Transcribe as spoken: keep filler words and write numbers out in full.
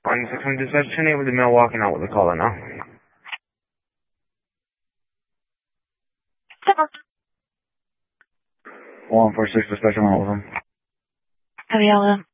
one six one dispatch, ten eight with the mail walking out with the caller now. one four six dispatch, I'm out with him. Have you all